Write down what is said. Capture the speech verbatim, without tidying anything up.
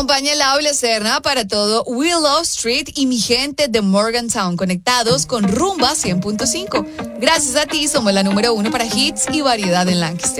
acompaña Laura Serna para todo Willow Street y mi gente de Morgantown, conectados con Rumba cien punto cinco. Gracias a ti somos la número uno para hits y variedad en Lancaster.